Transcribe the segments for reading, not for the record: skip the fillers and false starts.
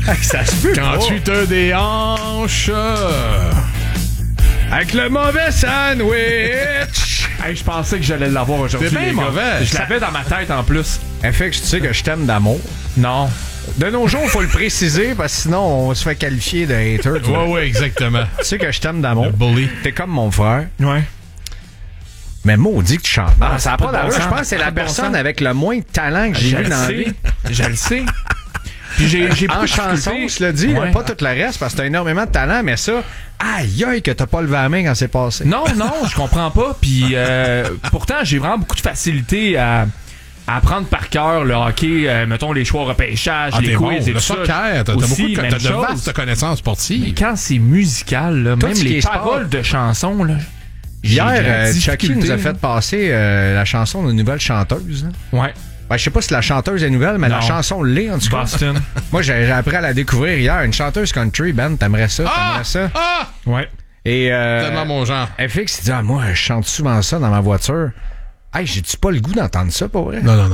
Ça se peut Quand pas. tu te déhanches. Avec le mauvais sandwich. Hey, je pensais que j'allais l'avoir aujourd'hui. C'est bien les gars. mauvais. Je l'avais dans ma tête en plus. FX, tu sais que je t'aime d'amour. Non. De nos jours, il faut le préciser parce que sinon, on se fait qualifier de hater. tu vois. Ouais, exactement. Tu sais que je t'aime d'amour. Le bully. T'es comme mon frère. Ouais. Mais maudit que tu chantes. Ah, ça n'a pas pas de bon d'allure. Je sens. pense que c'est Pas la de bon personne sens. avec le moins de talent que j'ai Je vu le dans la sais. vie. Je le sais. Puis j'ai En beaucoup de chanson, difficulté. je le dis, là, Ouais. pas tout le reste, parce que t'as énormément de talent, mais ça, aïe aïe que t'as pas levé la main quand c'est passé. Non, je comprends pas. Puis pourtant, j'ai vraiment beaucoup de facilité à apprendre par cœur le hockey, mettons les choix au repêchage, les t'es bon. quiz et Le tout ça. soccer, t'as Aussi, beaucoup même de chose. vastes connaissances Mais sportives. quand c'est musical, là, Tout même ce qui les est sport. paroles de chansons, là, j'ai Hier, de la Chucky difficulté, nous a là. fait passer la chanson d'une nouvelle chanteuse. Là. Ouais. Ben, je sais pas si la chanteuse est nouvelle, mais Non. la chanson l'est, en tout cas. Boston. Moi, j'ai appris à la découvrir hier. Une chanteuse country, Ben, t'aimerais ça? T'aimerais ça? Ah! Ouais. Et Tellement mon genre. FX, il dit, moi, je chante souvent ça dans ma voiture. Hey, j'ai-tu pas le goût d'entendre ça, pour vrai? Non.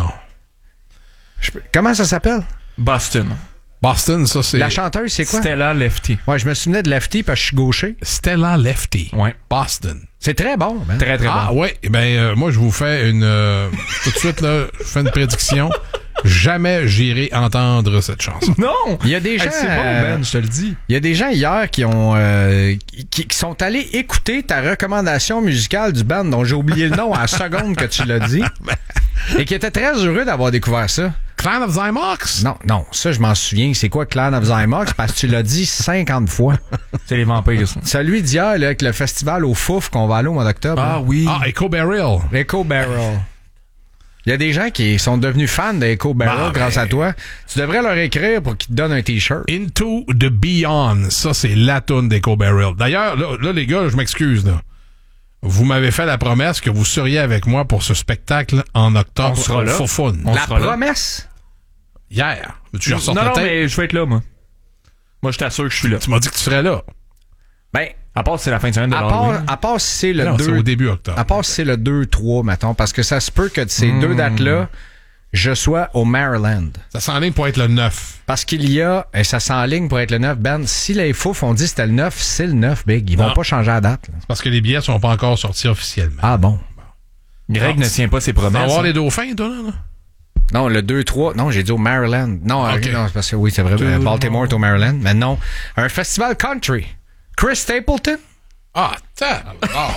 Comment ça s'appelle? Boston. Boston, ça, c'est La chanteuse, c'est quoi? Stella Lefty. Ouais, je me souvenais de Lefty parce que je suis gaucher. Stella Lefty. Ouais. Boston. C'est très bon, Ben. Très, très Ah, bon. ouais. Moi, je vous fais une... tout de suite, là, je fais une prédiction. Jamais j'irai entendre cette chanson. Non! Il y a des gens, Hey, c'est bon, Ben, je te le dis. Il y a des gens hier qui ont qui sont allés écouter ta recommandation musicale du band dont j'ai oublié le nom à la seconde que tu l'as dit et qui étaient très heureux d'avoir découvert ça. Clan of Zymox? Non, ça je m'en souviens. C'est quoi Clan of Zymox? Parce que tu l'as dit 50 fois. C'est les vampires, ça. Celui d'hier là, avec le festival au Fouf qu'on va aller au mois d'octobre. Ah là. oui. Ah, Echo Barrel. Echo Barrel. Il y a des gens qui sont devenus fans d'Echo Barrel grâce à toi. Tu devrais leur écrire pour qu'ils te donnent un T-shirt. Into the Beyond. Ça, c'est la toune d'Echo Barrel. D'ailleurs, là, les gars, je m'excuse, là. Vous m'avez fait la promesse que vous seriez avec moi pour ce spectacle en octobre. On sera là. Foufoune. On La sera là. promesse? Hier. Tu ressors Non, ta tête? mais je vais être là, moi. Moi, je t'assure que je suis là. Tu m'as dit que tu serais là. Ben, À part si c'est la fin de semaine de l'Halloween. à part si c'est le Non, c'est 2... au début octobre. À part si c'est le 2-3, mettons, parce que ça se peut que de ces deux dates-là, je sois au Maryland. Ça s'enligne pour être le 9. Parce qu'il y a, et ça s'enligne pour être le 9, Ben, si les Fouf ont dit que c'était le 9, c'est le 9, Big. Ils vont Non. pas changer la date. Là. C'est parce que les billets sont pas encore sortis officiellement. Ah bon? Greg Non, ne tient pas ses Tu vas promesses. voir les dauphins, toi, là? Non, le 2-3, non, j'ai dit au Maryland. Non, Ok. non, c'est parce que oui, c'est vrai, Baltimore est au Maryland, mais non. Un festival country. Chris Stapleton Ah, ah.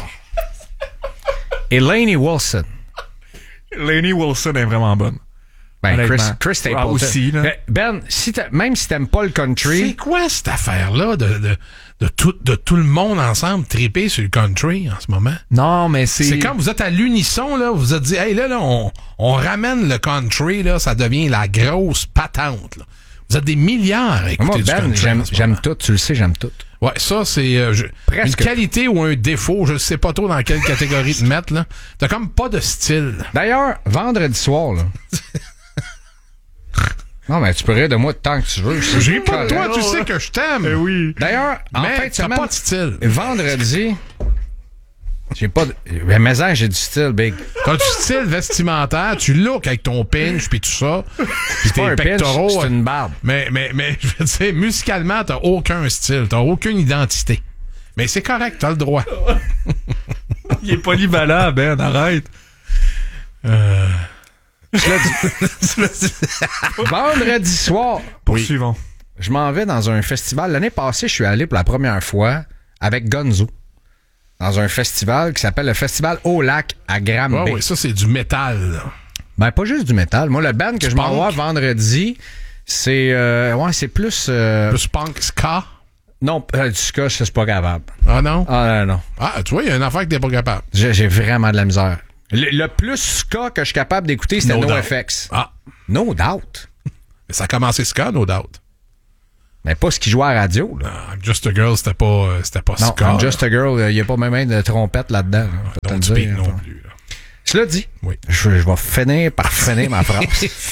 et Lainey Wilson. Lainey Wilson est vraiment bonne. Ben, Honnêtement. Chris Stapleton. Ah, aussi, là. Ben, même si t'aimes pas le C'est country, quoi cette affaire-là de tout le monde ensemble triper sur le country en ce moment? Non, mais C'est quand vous êtes à l'unisson, là, vous vous êtes dit, hey, là, on ramène le country, là, ça devient la grosse patente, là. Vous êtes des milliards à écouter moi, du Ben, country en ce j'aime moment. tout, tu le sais, j'aime tout. Ouais, ça, c'est une Presque. qualité ou un défaut, je sais pas trop dans quelle catégorie te mettre, là. T'as comme pas de style. D'ailleurs, vendredi soir, là. Non, mais tu peux rire de moi tant que tu veux. J'ai pas de toi, tu sais que je t'aime. oui. D'ailleurs, en fin Mais de t'as semaine, pas de style. vendredi, j'ai pas de... Mais j'ai du style, Big. T'as du style vestimentaire, tu look avec ton pinch puis tout ça. Puis C'est pas un pinch, c'est une barbe. Mais, je veux dire, musicalement, t'as aucun style, t'as aucune identité. Mais c'est correct, t'as le droit. Il est polyvalent, Ben, arrête. Vendredi soir, Poursuivons. je m'en vais dans un festival. L'année passée, je suis allé pour la première fois avec Gonzo. Dans un festival qui s'appelle le Festival Au Lac à Granby. Ouais, ça, c'est du métal, là. Ben, pas juste du métal. Moi, le band que je m'en vais voir vendredi, c'est c'est plus... Plus punk ska. non, du ska, ça, c'est pas capable. Ah non? Ah non. Ah, tu vois, il y a une affaire que t'es pas capable. J'ai vraiment de la misère. Le plus ska que je suis capable d'écouter, c'était No Doubt. NoFX. Ah. No Doubt. Mais ça a commencé ska, no doubt. Mais pas ce qui joue à la radio, là. I'm Just a Girl, c'était pas Non, ska. I'm Just a Girl, il n'y a pas même de trompette là-dedans. Là, je peux te Don't le speak dire. non plus, là. Cela dit, Oui. je vais finir par finir ma phrase.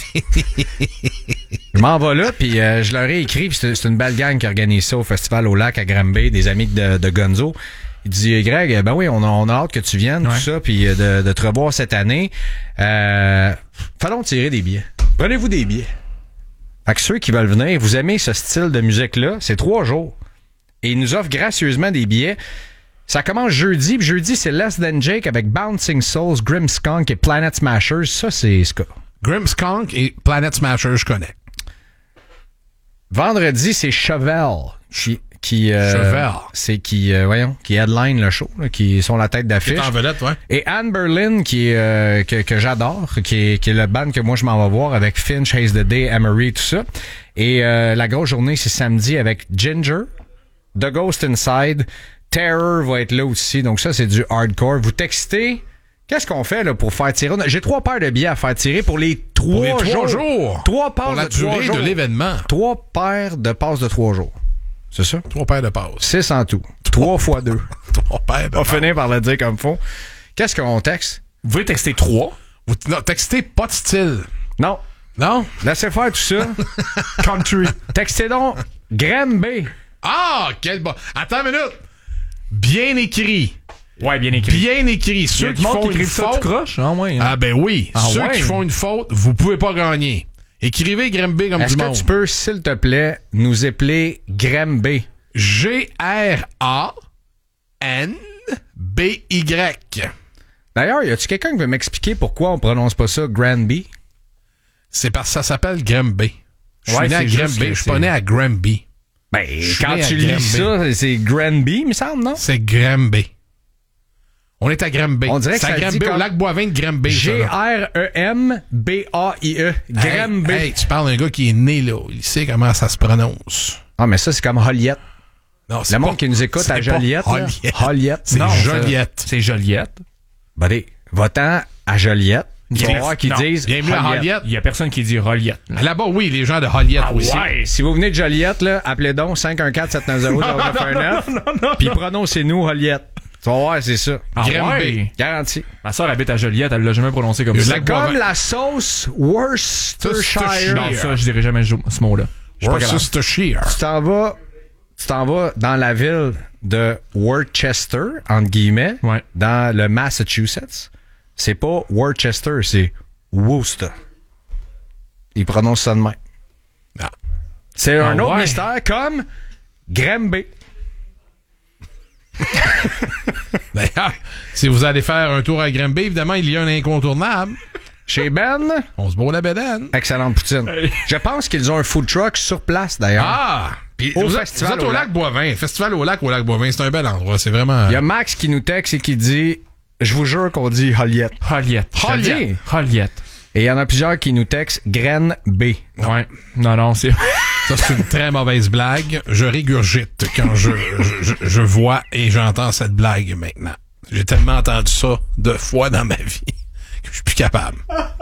Je m'en vais là, puis je leur ai écrit, puis c'est une belle gang qui organise ça au Festival au Lac à Granby, des amis de Gonzo. Il dit, Greg, ben oui, on a hâte que tu viennes, tout ça, puis de te revoir cette année. Fallons tirer des billets. Prenez-vous des billets. Fait que ceux qui veulent venir, vous aimez ce style de musique-là, c'est 3 jours. Et ils nous offrent gracieusement des billets. Ça commence jeudi. Puis jeudi, c'est Less Than Jake avec Bouncing Souls, Grimmskunk et Planet Smashers. Ça, c'est ska. Grimmskunk et Planet Smashers, je connais. Vendredi, c'est Chevelle qui headline le show, là, qui sont la tête d'affiche. Qui est en vedette, ouais. Et Anne Berlin que j'adore, qui est le band que moi je m'en vais voir avec Finch, Haze the Day, Emery, tout ça. Et la grosse journée, c'est samedi avec Ginger, The Ghost Inside, Terror va être là aussi. Donc ça, c'est du hardcore. Vous textez. Qu'est-ce qu'on fait là pour faire tirer? J'ai 3 paires de billets à faire tirer pour les 3 jours. 3 passes pour la de 3 durée jours. de l'événement. 3 paires de passes de 3 jours. C'est ça? 3 paires de passes. 6 en tout. 3 fois 2. 3 paires de On va passes. finir par le dire comme faut. Qu'est-ce qu'on texte? Vous pouvez texter 3. Non, textez pas de style. Non. Non? Laissez faire tout ça. Country. Textez donc Granby. Ah, quel bon. Attends une minute. Bien écrit. Ouais, bien écrit. Bien écrit. Il y a Ceux du qui monde font qui une écrit ça tout faute. croche. Ah, ouais, hein. Ah, ben oui. Ah, Ceux ouais. qui font une faute, vous pouvez pas gagner. Écrivez Grimby comme Est-ce du que monde. tu peux, s'il te plaît, nous épeler Granby? Granby. D'ailleurs, y a-tu quelqu'un qui veut m'expliquer pourquoi on prononce pas ça Granby? C'est parce que ça s'appelle Granby. Je suis Ouais, né à c'est juste Granby. que Je suis pas né à Granby. Ben, suis quand né à tu lis Granby. ça, c'est Granby, me semble, non? C'est Granby. On est à Granby. On dirait que c'est ça à Granby, dit au comme- lac Boivin de Granby. ça, là. G-R-E-M-B-A-I-E. Granby. Hey, tu parles d'un gars qui est né là. Il sait comment ça se prononce. Ah, mais ça, c'est comme Joliette. Non, c'est Le pas- monde qui nous écoute c'est à pas Joliette. là. Joliette. Joliette. C'est Non, Joliette. C'est Joliette. Buddy, va-t'en à Joliette. Tu vas voir qu'ils Non. disent Bienvenue à Joliette. Il y a personne qui dit Joliette. Là-bas, oui, les gens de Joliette aussi. Ouais. Si vous venez de Joliette, là, appelez donc 514-790-0919. Puis prononcez-nous Joliette. Tu vas voir, c'est ça. Ah, Granby. ouais. Garanti. Ma soeur habite à Joliette, elle l'a jamais prononcé comme Le ça. lac Comme Boivin. la sauce Worcestershire. Non, ça, je dirais jamais ce mot-là. Je suis pas capable. Worcestershire. Tu t'en vas dans la ville de Worcester, entre guillemets, Ouais. dans le Massachusetts. C'est pas Worcester, c'est Worcester. Ils prononcent ça de même. Ah. C'est un Ah autre ouais. mystère comme Granby. D'ailleurs, si vous allez faire un tour à Granby, évidemment, il y a un incontournable. Chez Ben, On se boit la bédaine. excellente poutine. Je pense qu'ils ont un food truck sur place, d'ailleurs. Ah! Puis Au vous festival êtes au au lac lac. Festival au lac Boivin. C'est un bel endroit. C'est vraiment... Il y a Max qui nous texte et qui dit, je vous jure qu'on dit Joliette. Joliette. Joliette. Joliette. Et il y en a plusieurs qui nous textent Graine B. Ouais. Non, c'est... Ça, c'est une très mauvaise blague. Je régurgite quand je vois et j'entends cette blague maintenant. J'ai tellement entendu ça 2 fois dans ma vie que je suis plus capable.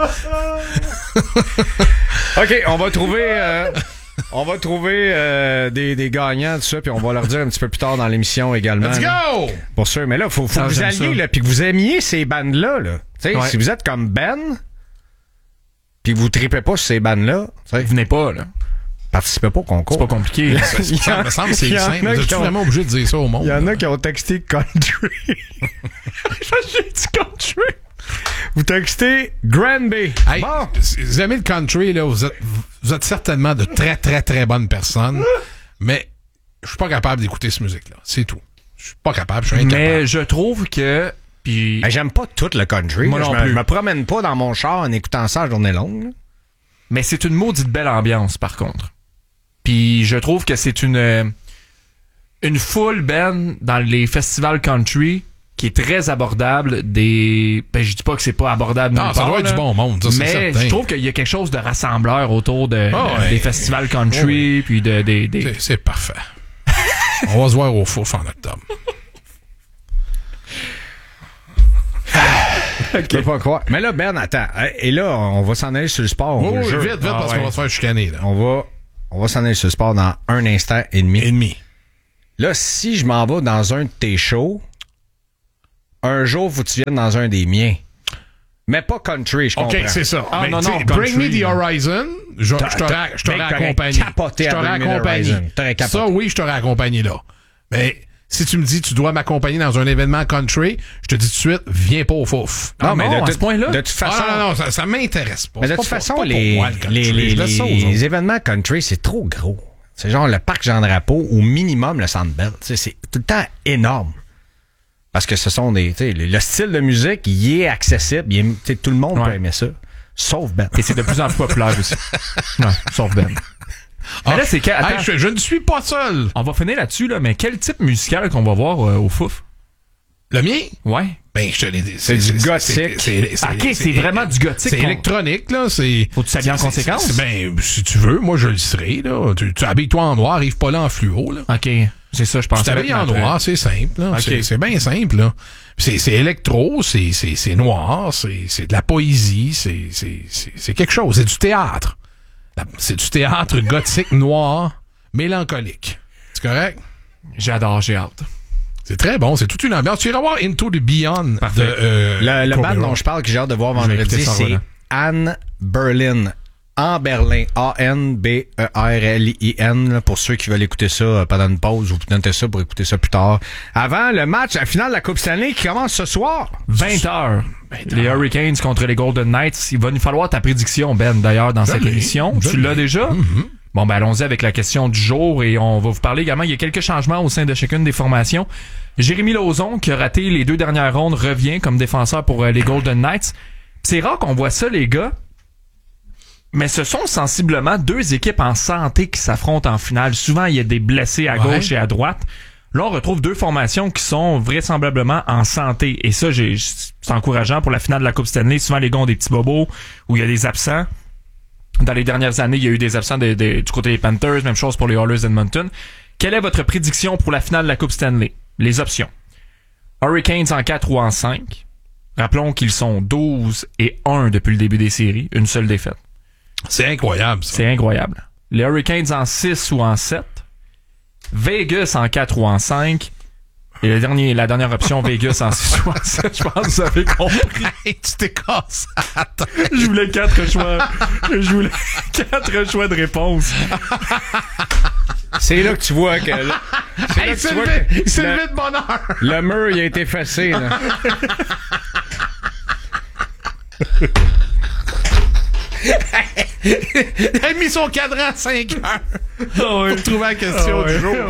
OK, on va trouver des gagnants, tout ça, puis on va leur dire un petit peu plus tard dans l'émission également. Let's là. go! Pour sûr, mais là, faut que Ça, vous j'aime alliez, ça. là, puis que vous aimiez ces bandes-là. Là. Tu sais, Ouais. si vous êtes comme Ben, puis que vous tripez pas sur ces bandes-là, tu sais, Venez pas, là. participez pas au concours. C'est pas compliqué. Ça me semble que Il y c'est en simple. a Vous êtes qui ont- vraiment obligé de dire ça au monde. Il y en a qui ont texté country. J'ai dit country. Vous textez Granby. Hey, Bon. si vous aimez le country, là, vous êtes certainement de très, très, très bonnes personnes, mais je suis pas capable d'écouter cette musique-là. C'est tout. Je suis pas capable, je suis incapable. Mais je trouve que... Puis... Ben, j'aime pas tout le country. Moi là. non Je plus. me promène pas dans mon char en écoutant ça la journée longue. là. Mais c'est une maudite belle ambiance, par contre. Puis je trouve que c'est une foule, Ben, dans les festivals country, qui est très abordable. Ben, je dis pas que c'est pas abordable Non, nulle ça part, doit être là. du bon monde, ça, c'est Mais certain. je trouve qu'il y a quelque chose de rassembleur autour Ah ouais. des festivals country, puis des... C'est parfait. On va se voir au Fouf en octobre. Je peux pas croire. Mais là, Ben, attends. Et là, on va s'en aller sur le sport. on vous Oh, le jure. vite, parce qu'on va se faire chicaner, là. On va s'en aller sur le sport dans un instant et demi. Et demi. Là, si je m'en vais dans un de tes shows, un jour, faut que tu viennes dans un des miens. Mais pas country, je comprends. OK, c'est ça. Ah, Mais, non, tu sais, non, Bring country, me the là. horizon. Je t'aurais Mec, accompagné. capoté Je à t'aurais Bring Me the accompagné. Horizon. T'aurais capoté. Ça, oui, je t'aurais accompagné là. Mais Si tu me dis tu dois m'accompagner dans un événement country, je te dis tout de suite, viens pas au fouf. Non, mais à ce point-là. De toute façon. Non, ça m'intéresse pas. Mais de toute façon, les événements country, c'est trop gros. C'est genre le parc Jean-Drapeau, au minimum le Centre Bell. C'est tout le temps énorme. Parce que ce sont des. Le style de musique, il est accessible. Tout le monde peut aimer ça. Sauf Ben. Et c'est de plus en plus populaire aussi. Non, sauf Ben. Mais là, c'est attends, je ne suis pas seul. On va finir là-dessus, là, mais quel type musical qu'on va voir au Fouf? Le mien? Ouais. Ben, je te l'ai dit. C'est du gothique. Ok, c'est vraiment du gothique. C'est électronique, là. Faut que tu t'habilles en conséquence? Ben, si tu veux, moi, je le serai, là. Tu habilles-toi en noir, arrive pas là en fluo, là. Ok. C'est ça, je pense. Tu t'habilles en noir, c'est simple, là. Okay. C'est bien simple, là. C'est électro, c'est noir, c'est de la poésie, c'est quelque chose. C'est du théâtre. C'est du théâtre gothique noir, mélancolique. C'est correct? J'adore, j'ai hâte. C'est très bon, c'est toute une ambiance. Tu iras voir Into the Beyond. Parfait. Le band dont je parle que j'ai hâte de voir vendredi, c'est Anne Berlin. En Berlin. A-N-B-E-R-L-I-N. Là, pour ceux qui veulent écouter ça pendant une pause, vous notez ça pour écouter ça plus tard. Avant le match, la finale de la Coupe Stanley qui commence ce soir. 20h. Les Hurricanes contre les Golden Knights. Il va nous falloir ta prédiction, Ben, d'ailleurs, dans cette émission. Tu l'as déjà? Mm-hmm. Bon, ben allons-y avec la question du jour et on va vous parler également. Il y a quelques changements au sein de chacune des formations. Jérémy Lauzon, qui a raté les 2 dernières rondes, revient comme défenseur pour les Golden Knights. C'est rare qu'on voit ça, les gars. Mais ce sont sensiblement 2 équipes en santé qui s'affrontent en finale. Souvent, il y a des blessés à gauche et à droite. Là, on retrouve 2 formations qui sont vraisemblablement en santé. Et ça, c'est encourageant pour la finale de la Coupe Stanley. Souvent, les gars ont des petits bobos où il y a des absents. Dans les dernières années, il y a eu des absents du côté des Panthers. Même chose pour les Oilers d'Edmonton. Quelle est votre prédiction pour la finale de la Coupe Stanley? Les options. Hurricanes en 4 ou en 5. Rappelons qu'ils sont 12-1 depuis le début des séries. Une seule défaite. C'est incroyable, ça. C'est incroyable. Les Hurricanes en 6 ou en 7. Vegas en 4 ou en 5. Et la dernière option, Vegas en 6 ou en 7. Je pense que vous avez compris. Tu t'es cassé. Je voulais 4 choix. Je voulais 4 choix de réponse. C'est là que tu vois que... Il s'est levé de bonheur. Le mur, il a été effacé, là. Il a mis son cadran à 5 heures pour trouver la question du jour.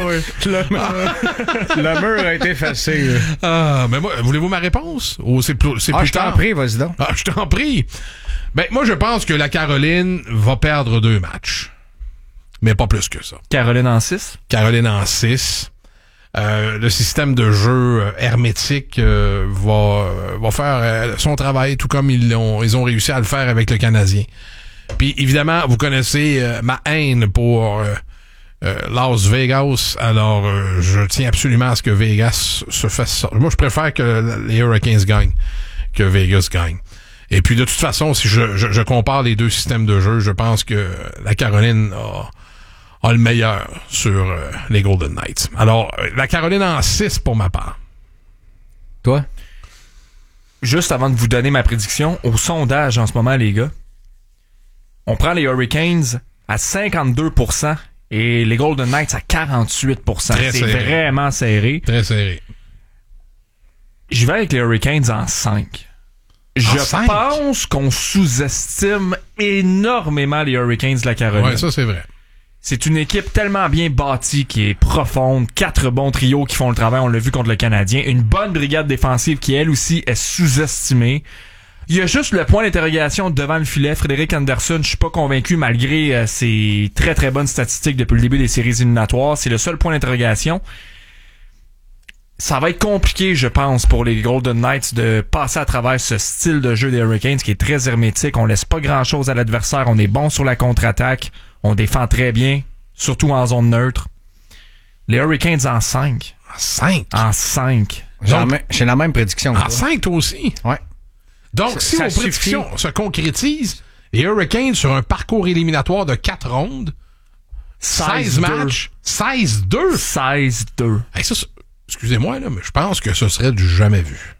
Le mur a été effacé. Mais moi, voulez-vous ma réponse? Ou c'est plus je t'en prie, vas-y donc. Je t'en prie. Ben, moi, je pense que la Caroline va perdre 2 matchs. Mais pas plus que ça. Caroline en 6? Caroline en 6. Le système de jeu hermétique va faire son travail, tout comme ils ont réussi à le faire avec le Canadien. Puis évidemment, vous connaissez ma haine pour Las Vegas. Alors, je tiens absolument à ce que Vegas se fasse ça. Moi, je préfère que les Hurricanes gagnent que Vegas gagne. Et puis, de toute façon, si je compare les 2 systèmes de jeu, je pense que la Caroline a le meilleur sur les Golden Knights. Alors, la Caroline en 6 pour ma part. Toi? Juste avant de vous donner ma prédiction, au sondage en ce moment, les gars, on prend les Hurricanes à 52% et les Golden Knights à 48%. C'est vraiment serré. Très serré. Je vais avec les Hurricanes en 5. Je pense qu'on sous-estime énormément les Hurricanes de la Caroline. Ouais, ça c'est vrai. C'est une équipe tellement bien bâtie qui est profonde. 4 bons trios qui font le travail. On l'a vu contre le Canadien. Une bonne brigade défensive qui, elle aussi, est sous-estimée. Il y a juste le point d'interrogation devant le filet. Frédéric Anderson, je suis pas convaincu malgré ses très très bonnes statistiques depuis le début des séries éliminatoires. C'est le seul point d'interrogation. Ça va être compliqué, je pense, pour les Golden Knights de passer à travers ce style de jeu des Hurricanes qui est très hermétique. On laisse pas grand-chose à l'adversaire. On est bon sur la contre-attaque. On défend très bien, surtout en zone neutre. Les Hurricanes en 5. En 5? En 5. J'ai la même prédiction que toi. En 5, toi aussi? Ouais. Donc, si vos prédictions se concrétisent, les Hurricanes sur un parcours éliminatoire de 4 rondes, 16 matchs, 16-2. 16-2. Hey, ça, excusez-moi, là, mais je pense que ce serait du jamais vu.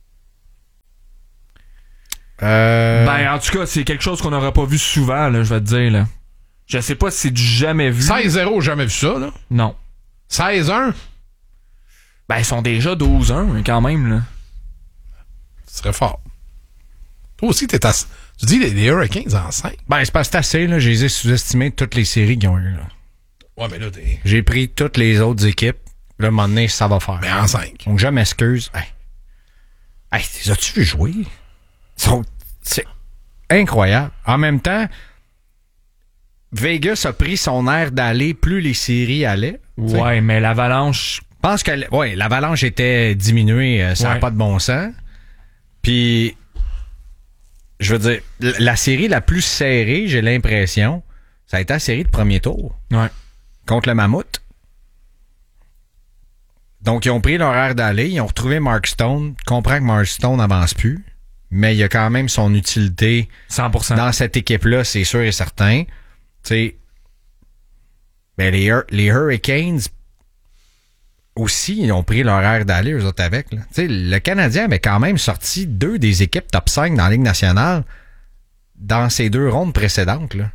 Ben, en tout cas, c'est quelque chose qu'on n'aura pas vu souvent, là, je vais te dire, là. Je sais pas si c'est du jamais vu. 16-0, jamais vu ça, là? Non. 16-1? Ben, ils sont déjà 12-1 quand même, là. Ce serait fort. Toi aussi, tu dis les Hurricanes en 5. Ben, c'est pas assez, là. Je les ai sous-estimés de toutes les séries qu'ils ont eues, là. Ouais, mais là, t'es... J'ai pris toutes les autres équipes. Là, à un moment donné, ça va faire. Mais en 5. Donc, je m'excuse. Hey, les as-tu vu jouer? C'est incroyable. En même temps, Vegas a pris son air d'aller plus les séries allaient. Ouais, T'sais. mais l'Avalanche... Je pense que l'Avalanche était diminuée. Ça n'a pas de bon sens. Puis, je veux dire, la série la plus serrée, j'ai l'impression, ça a été la série de premier tour. Ouais. Contre le Mammouth. Donc, ils ont pris leur air d'aller, ils ont retrouvé Mark Stone. Je comprends que Mark Stone n'avance plus, mais il y a quand même son utilité 100%. dans cette équipe-là, c'est sûr et certain. Tu sais, ben les Hurricanes aussi, ils ont pris leur air d'aller, eux autres avec. Tu sais, le Canadien avait quand même sorti 2 des équipes top 5 dans la Ligue nationale dans ces 2 rondes précédentes, là.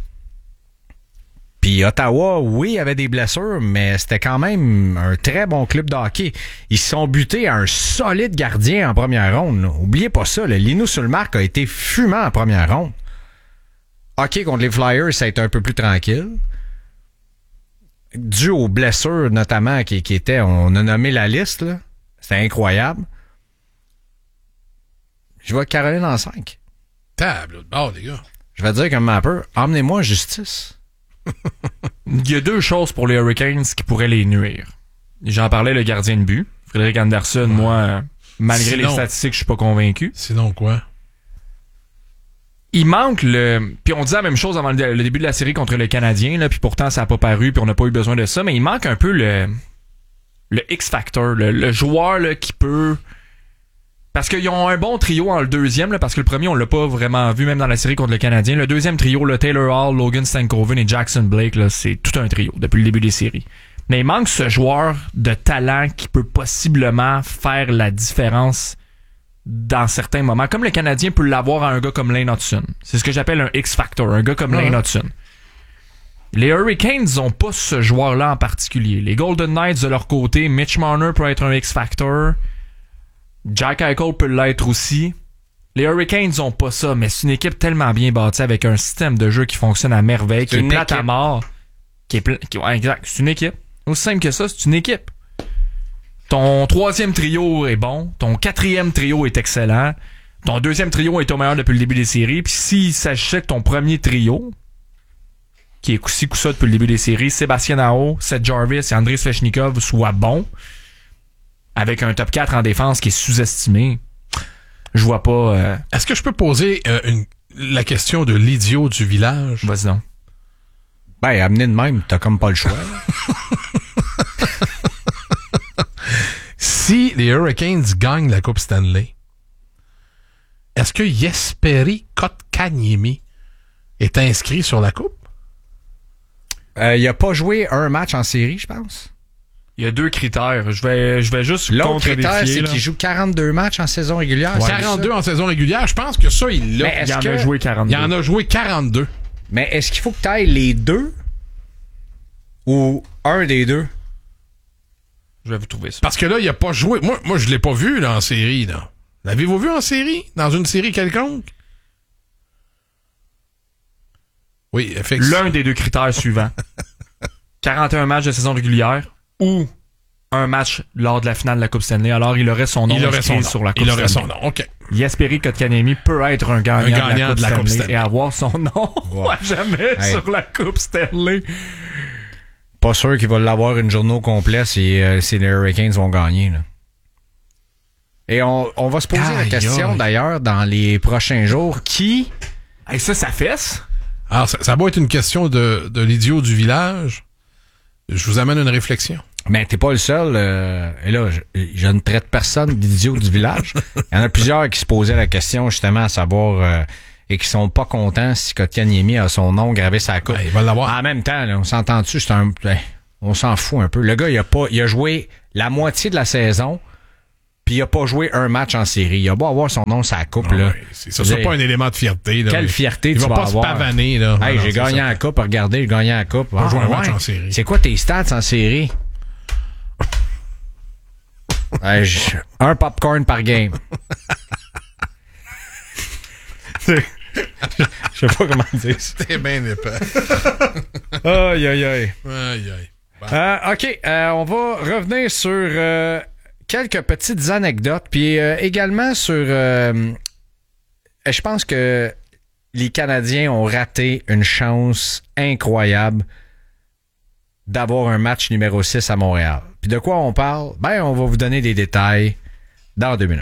Puis Ottawa, oui, avait des blessures, mais c'était quand même un très bon club de hockey. Ils se sont butés à un solide gardien en première ronde. Là. Oubliez pas ça, le Linus Sulmark a été fumant en première ronde. Hockey contre les Flyers, ça a été un peu plus tranquille. Dû aux blessures, notamment, qui étaient... On a nommé la liste, là. C'était incroyable. Je vais Caroline en 5. Table de bord, les gars. Je vais dire comme un peu, emmenez-moi en justice. Il y a 2 choses pour les Hurricanes qui pourraient les nuire. J'en parlais, le gardien de but. Frédéric Anderson, moi, malgré les statistiques, je suis pas convaincu. Sinon quoi? Il manque le... Puis on disait la même chose avant le début de la série contre le Canadien, là, puis pourtant ça a pas paru, puis on n'a pas eu besoin de ça, mais il manque un peu le X-Factor, le joueur là, qui peut... Parce qu'ils ont un bon trio en le deuxième, là, parce que le premier, on l'a pas vraiment vu, même dans la série contre le Canadien. Le deuxième trio, là, Taylor Hall, Logan Stankoven et Jackson Blake, là, c'est tout un trio depuis le début des séries. Mais il manque ce joueur de talent qui peut possiblement faire la différence dans certains moments. Comme le Canadien peut l'avoir à un gars comme Lane Hutson. C'est ce que j'appelle un X-Factor, un gars comme Lane Hutson. Les Hurricanes n'ont pas ce joueur-là en particulier. Les Golden Knights, de leur côté, Mitch Marner peut être un X-Factor. Jack Eichel peut l'être aussi. Les Hurricanes n'ont pas ça, mais c'est une équipe tellement bien bâtie avec un système de jeu qui fonctionne à merveille, qui est plate à mort. Ouais, exact. C'est une équipe. Aussi simple que ça, c'est une équipe. Ton 3e trio est bon. Ton 4e trio est excellent. Ton 2e trio est au meilleur depuis le début des séries. Puis s'il s'agissait que ton premier trio, qui est coup-ci coup-ça depuis le début des séries, Sébastien Aho, Seth Jarvis et Andrei Svechnikov, soit bon, avec un top 4 en défense qui est sous-estimé, je vois pas... Est-ce que je peux poser la question de l'idiot du village? Vas-y donc. Ben, amener de même, t'as comme pas le choix. Si les Hurricanes gagnent la Coupe Stanley, est-ce que Jesperi Kotkaniemi est inscrit sur la Coupe? Il a pas joué un match en série, je pense. Il y a 2 critères. Je vais juste l'autre critère, c'est là. qu'il joue 42 matchs en saison régulière. Ouais. 42 en saison régulière, je pense que ça, il l'a. Il en a joué 42. Il en a joué 42. Mais est-ce qu'il faut que tu ailles les 2 ou un des 2? Je vais vous trouver ça. Parce que là, il a pas joué. Moi, je l'ai pas vu là, en série. Là. L'avez-vous vu en série? Dans une série quelconque? Oui, effectivement. L'un des 2 critères suivants. 41 matchs de saison régulière ou un match lors de la finale de la Coupe Stanley. Alors, il aurait son nom inscrit sur la Coupe Stanley. Il aurait son nom, OK. Jesperi Kotkaniemi peut être un gagnant de la Coupe Stanley et avoir son nom à jamais sur la Coupe Stanley. Pas sûr qu'il va l'avoir une journée au complet si les Hurricanes vont gagner. Là. Et on va se poser la question, d'ailleurs, dans les prochains jours. Qui... Hey, ça fesse? Alors, ça va être une question de l'idiot du village. Je vous amène une réflexion. Mais t'es pas le seul. Et là, je ne traite personne d'idiot du village. Il y en a plusieurs qui se posaient la question, justement, à savoir... et qui sont pas contents si Kotkaniemi a son nom gravé sur la coupe. Il va l'avoir. En même temps, là, on s'entend dessus, on s'en fout un peu. Le gars, il a joué la moitié de la saison, puis il a pas joué un match en série. Il a beau avoir son nom sur la coupe, là. Ouais, c'est pas un élément de fierté, là. Quelle fierté tu vas pas avoir. se pavaner, là. Hey, j'ai gagné la coupe, regardez, j'ai gagné la coupe. Pas jouer un match en série. C'est quoi tes stats en série? Un popcorn par game. Je sais pas comment dire ça. T'es bien épais. Aïe, aïe, aïe. Aïe, aïe. Bon. OK, on va revenir sur quelques petites anecdotes, puis également sur... je pense que les Canadiens ont raté une chance incroyable d'avoir un match numéro 6 à Montréal. Puis de quoi on parle? Ben, on va vous donner des détails dans 2 minutes.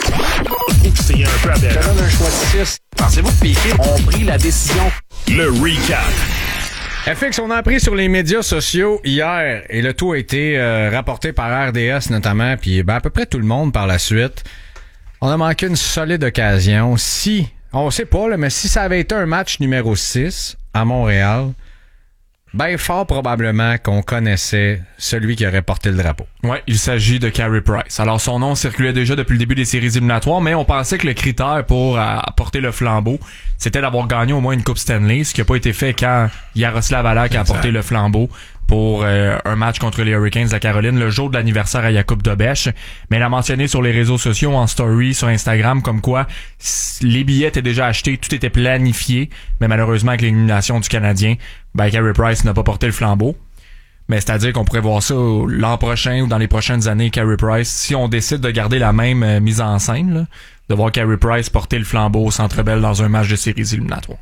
C'est un peu aberrant. Je donne un choix de 6. Pensez-vous que Piquet ont pris la décision? Le recap. FX, on a appris sur les médias sociaux hier, et le tout a été rapporté par RDS notamment, puis à peu près tout le monde par la suite. On a manqué une solide occasion. Si, on sait pas, là, mais si ça avait été un match numéro 6 à Montréal, ben fort probablement qu'on connaissait celui qui aurait porté le drapeau. Ouais, il s'agit de Carey Price. Alors son nom circulait déjà depuis le début des séries éliminatoires, mais on pensait que le critère pour porter le flambeau, c'était d'avoir gagné au moins une Coupe Stanley, ce qui n'a pas été fait quand Jaroslav Halak a porté le flambeau pour un match contre les Hurricanes de la Caroline le jour de l'anniversaire à Jakub Dobeš. Mais elle a mentionné sur les réseaux sociaux, en story, sur Instagram, comme quoi les billets étaient déjà achetés, tout était planifié, mais malheureusement avec l'élimination du Canadien, ben Carey Price n'a pas porté le flambeau. Mais c'est-à-dire qu'on pourrait voir ça l'an prochain ou dans les prochaines années, Carey Price, si on décide de garder la même mise en scène, là, de voir Carey Price porter le flambeau au Centre Bell dans un match de séries éliminatoires.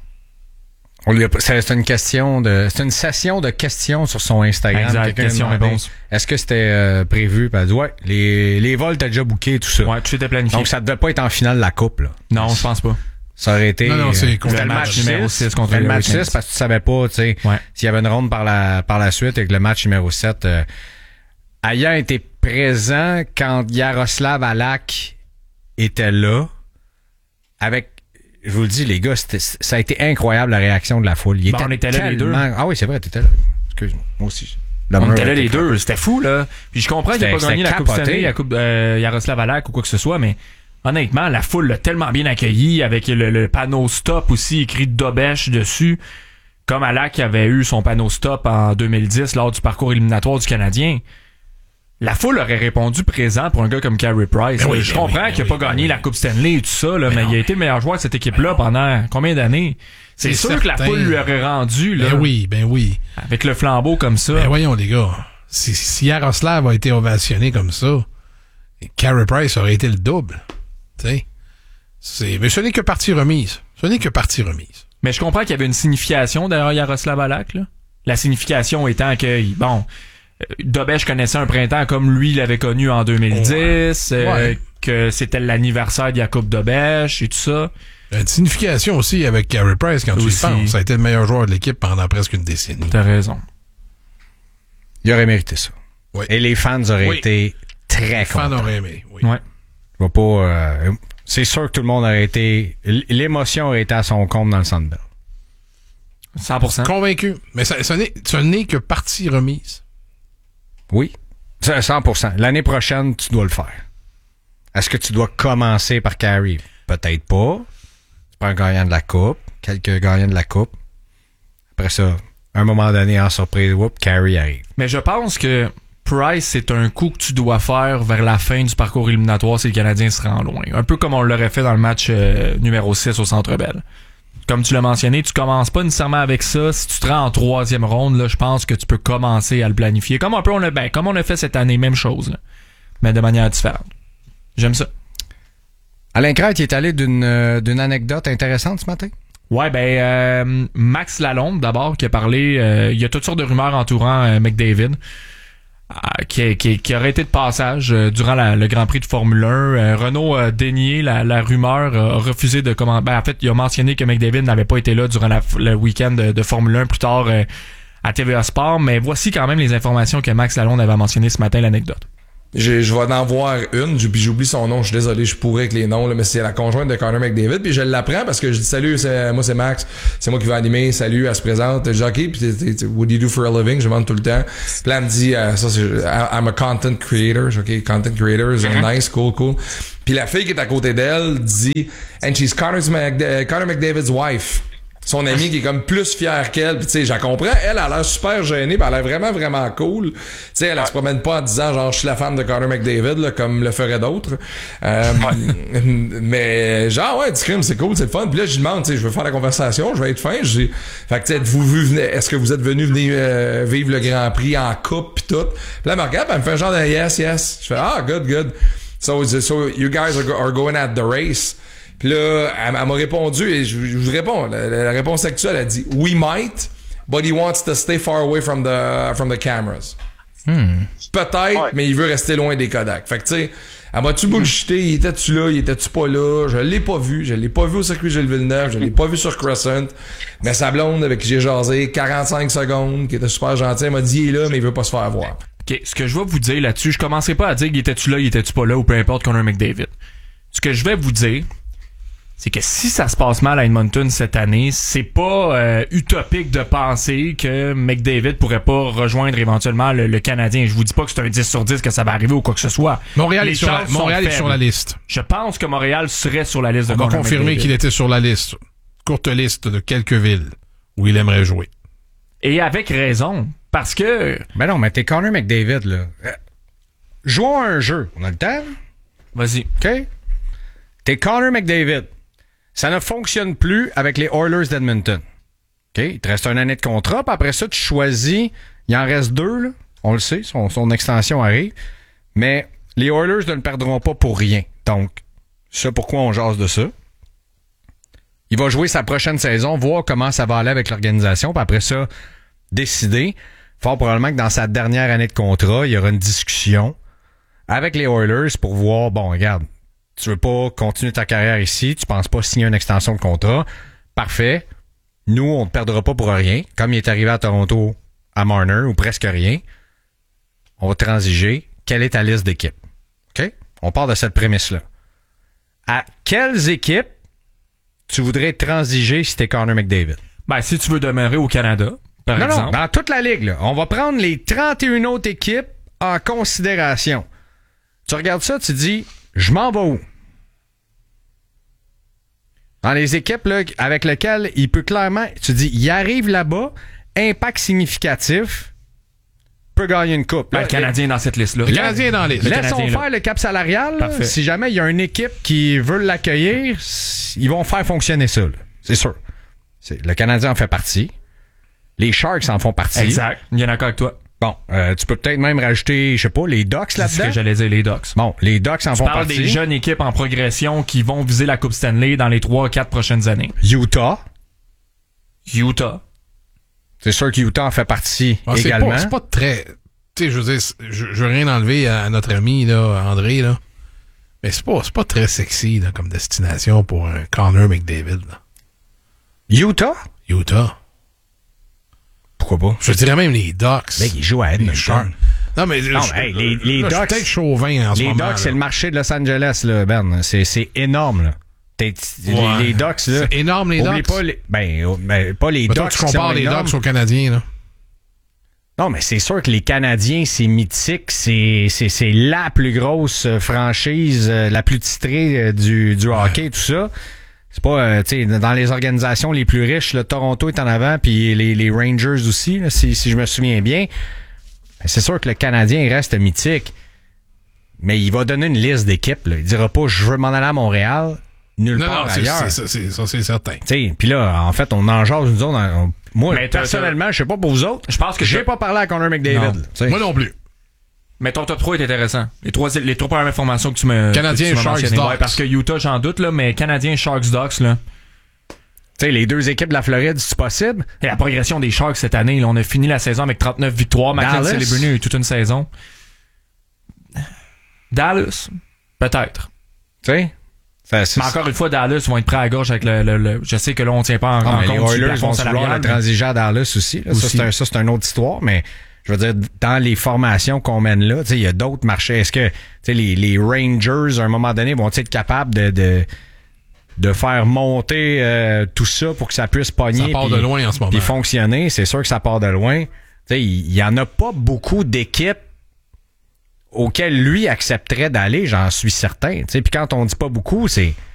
C'est une question c'est une session de questions sur son Instagram. Exact, question-réponse. Est-ce que c'était prévu? Ben, ouais, les vols t'as déjà booké, tout ça. Ouais, tout était planifié. Donc ça devait pas être en finale de la coupe, là. Non, je pense pas. Ça aurait été... Non, c'est c'était le match numéro 6 contre le les match Hurricanes. 6 parce que tu savais pas, tu sais, s'il y avait une ronde par la suite et que le match numéro 7 ayant été présent quand Jaroslav Halak était là, avec... Je vous le dis, les gars, ça a été incroyable la réaction de la foule. On était là les deux. Ah oui, c'est vrai, t'étais là. Excuse-moi, moi aussi. On était là les deux, c'était fou, là. Puis je comprends qu'il n'a pas gagné la Coupe Stanley, la Coupe Jaroslav Halak ou quoi que ce soit, mais honnêtement, la foule l'a tellement bien accueilli avec le panneau stop aussi écrit Dobeš dessus, comme Halak avait eu son panneau stop en 2010 lors du parcours éliminatoire du Canadien. La foule aurait répondu présent pour un gars comme Carey Price. Je comprends qu'il n'a pas gagné la Coupe Stanley et tout ça, là, mais il a été le meilleur joueur de cette équipe-là pendant combien d'années? C'est sûr certain que la foule lui aurait rendu, là. Ben oui. Avec le flambeau comme ça. Ben voyons, les gars. Si Jaroslav a été ovationné comme ça, Carey Price aurait été le double. Tu sais. Mais ce n'est que partie remise. Mais je comprends qu'il y avait une signification derrière Jaroslav Halak, là. La signification étant que, bon, Dobeš connaissait un printemps comme lui l'avait connu en 2010, que c'était l'anniversaire de Jakub Dobeš et tout ça. Une signification aussi avec Carey Price quand tu y penses. Ça a été le meilleur joueur de l'équipe pendant presque une décennie. T'as raison. Il aurait mérité ça. Oui. Et les fans auraient été très contents. Les fans auraient aimé, oui. Ouais. Je vois pas... c'est sûr que tout le monde aurait été... L'émotion aurait été à son compte dans le Centre Bell. 100%. Convaincu. Mais ce n'est que partie remise. Oui, 100%. L'année prochaine, tu dois le faire. Est-ce que tu dois commencer par Carey? Peut-être pas. C'est pas un gagnant de la Coupe. Quelques gagnants de la Coupe. Après ça, un moment donné, en surprise, Carey arrive. Mais je pense que Price, c'est un coup que tu dois faire vers la fin du parcours éliminatoire si le Canadien se rend loin. Un peu comme on l'aurait fait dans le match numéro 6 au Centre Bell. Comme tu l'as mentionné, tu commences pas nécessairement avec ça. Si tu te rends en 3e ronde, là, je pense que tu peux commencer à le planifier. Comme on a fait cette année, même chose, là, mais de manière différente. J'aime ça. Alain Crête, il est allé d'une anecdote intéressante ce matin. Ouais, Max Lalonde, d'abord, qui a parlé, il y a toutes sortes de rumeurs entourant McDavid, qui aurait été de passage durant le Grand Prix de Formule 1. Renault a dénié la rumeur, a refusé de commenter. En fait, il a mentionné que McDavid n'avait pas été là durant le week-end de Formule 1 plus tard à TVA Sport, mais voici quand même les informations que Max Lalonde avait mentionnées ce matin, l'anecdote. Je vais en voir une, puis j'oublie son nom, je suis désolé, je suis pourri avec les noms, là, mais c'est la conjointe de Connor McDavid, puis je l'apprends parce que je dis salut, moi c'est Max, c'est moi qui vais animer, salut, elle se présente, je dis ok, puis what do you do for a living, je demande tout le temps, puis là elle me dit, ça c'est, I'm a content creator, ok, content creator, nice, cool, puis la fille qui est à côté d'elle dit, and she's Connor McDavid's wife. son amie qui est comme plus fière qu'elle. Puis tu sais, je la comprends. Elle a l'air super gênée, pis elle a l'air vraiment, vraiment cool. Tu sais, elle se promène pas en disant genre je suis la femme de Connor McDavid, là, comme le feraient d'autres. Mais genre ouais, du crime, c'est cool, c'est le fun. Puis là, je lui demande, tu sais, je veux faire la conversation, je vais être fin. Fait que tu sais, est-ce que vous êtes venu venir vivre le Grand Prix en coupe pis tout? Puis là, elle me regarde, elle me fait un genre de yes. Je fais good. So you guys are going at the race. Puis là, elle m'a répondu, et je vous réponds, la réponse actuelle, elle dit « We might, but he wants to stay far away from the cameras. Peut-être, mais il veut rester loin des Kodak. » Fait que tu sais, elle m'a-tu bullshité, il était-tu là, il était-tu pas là, je l'ai pas vu au circuit Gilles Villeneuve, je l'ai pas vu sur Crescent, mais sa blonde avec qui j'ai jasé 45 secondes, qui était super gentille, elle m'a dit « Il est là, mais il veut pas se faire voir. » OK, ce que je vais vous dire là-dessus, je commencerai pas à dire il était-tu là, il était-tu pas là, ou peu importe Connor McDavid. Ce que je vais vous dire, c'est que si ça se passe mal à Edmonton cette année, c'est pas utopique de penser que McDavid pourrait pas rejoindre éventuellement le Canadien. Je vous dis pas que c'est un 10 sur 10 que ça va arriver ou quoi que ce soit. Montréal est sur la liste. Je pense que Montréal serait sur la liste de Connor McDavid. On va confirmer qu'il était sur la liste. Courte liste de quelques villes où il aimerait jouer. Et avec raison. Parce que... Ben non, mais t'es Connor McDavid, là. Jouons à un jeu. On a le temps? Vas-y. OK? T'es Connor McDavid. Ça ne fonctionne plus avec les Oilers d'Edmonton. OK? Il te reste une année de contrat, puis après ça, tu choisis... Il en reste 2, là. On le sait, son extension arrive. Mais les Oilers ne le perdront pas pour rien. Donc, c'est pourquoi on jase de ça. Il va jouer sa prochaine saison, voir comment ça va aller avec l'organisation, puis après ça, décider. Fort probablement que dans sa dernière année de contrat, il y aura une discussion avec les Oilers pour voir, bon, regarde, tu veux pas continuer ta carrière ici, tu penses pas signer une extension de contrat, parfait. Nous, on te perdra pas pour rien. Comme il est arrivé à Toronto, à Marner, ou presque rien, on va transiger. Quelle est ta liste d'équipes? OK? On part de cette prémisse-là. À quelles équipes tu voudrais transiger si t'es Connor McDavid? Ben, si tu veux demeurer au Canada, par exemple. Non, dans toute la ligue, là. On va prendre les 31 autres équipes en considération. Tu regardes ça, tu dis, je m'en vais où? Dans les équipes là, avec lesquelles il peut clairement, tu dis, il arrive là-bas, impact significatif, peut gagner une coupe. Ben, le Canadien est dans cette liste-là. Le Canadien est dans la liste. Laissons faire le cap salarial. Là, si jamais il y a une équipe qui veut l'accueillir, ils vont faire fonctionner ça. Là. C'est sûr. Le Canadien en fait partie. Les Sharks en font partie. Exact. Il y en a d'accord avec toi. Bon, tu peux peut-être même rajouter, je sais pas, les Ducks là-dedans. C'est ce que j'allais dire, les Ducks. Bon, les Ducks en font partie. Tu parles des jeunes équipes en progression qui vont viser la Coupe Stanley dans les 3-4 prochaines années. Utah. C'est sûr qu'Utah en fait partie également. C'est pas très... Tu sais, je veux dire, je veux rien enlever à notre ami, là, André, là. Mais c'est pas très sexy, là, comme destination pour un Connor McDavid, là. Utah? Pourquoi pas? Je dirais même les Ducks. Ben, ils jouent à Edmonton. Non, mais les Ducks. Je suis peut-être chauvin en ce moment. Les Ducks, c'est le marché de Los Angeles, là, Ben. C'est énorme, là. Les Ducks, là. C'est énorme, les Ducks. Pas pas les Ducks. Tu compares les Ducks aux Canadiens, là. Non, mais c'est sûr que les Canadiens, c'est mythique. C'est la plus grosse franchise, la plus titrée du hockey, tout ça. C'est pas, tu sais, dans les organisations les plus riches, là, Toronto est en avant, puis les Rangers aussi, là, si je me souviens bien. C'est sûr que le Canadien reste mythique. Mais il va donner une liste d'équipes, là. Il dira pas, je veux m'en aller à Montréal, nulle part ailleurs. Ça, c'est certain. Puis là, en fait, on en jase, nous autres. Moi, personnellement, je sais pas pour vous autres, je pense que j'ai pas parlé à Connor McDavid. Moi non plus. Mais ton top 3 est intéressant. Les trois premières informations que tu me... Canadien, Sharks, Ducks. Ouais, parce que Utah, j'en doute, là, mais Canadien, Sharks, Ducks, là. Tu sais, les deux équipes de la Floride, c'est possible? Et la progression des Sharks cette année, là, on a fini la saison avec 39 victoires. McKenzie Celebrity a eu toute une saison. Dallas, peut-être. Tu sais? Mais encore une fois, Dallas vont être prêts à la gorge avec le je sais que là, on tient pas en compte. Les Oilers vont vouloir transiger à Dallas aussi. Là. Ça, c'est une autre histoire, mais je veux dire, dans les formations qu'on mène là, il y a d'autres marchés. Est-ce que les Rangers, à un moment donné, vont être capables de faire monter tout ça pour que ça puisse pogner? Ça part de loin en ce moment. Puis fonctionner, c'est sûr que ça part de loin. Il y en a pas beaucoup d'équipes auquel lui accepterait d'aller, j'en suis certain. Puis quand on dit pas beaucoup, c'est